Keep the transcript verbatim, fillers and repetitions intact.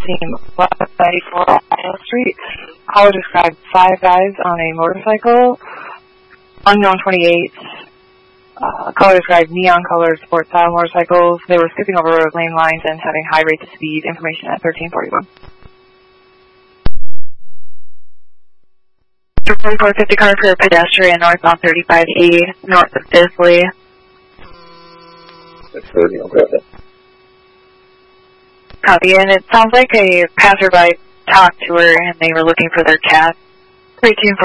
team eleven ninety-four Ohio Street. Caller described five guys on a motorcycle, unknown twenty-eight. Uh, caller described neon-colored sports-style motorcycles. They were skipping over lane lines and having high rates of speed. Information at thirteen forty-one. forty-four fifty car for a pedestrian northbound thirty-five E, north of Bisley. six thirty, I'll grab it. Copy, and it sounds like a passerby talked to her and they were looking for their cat. thirteen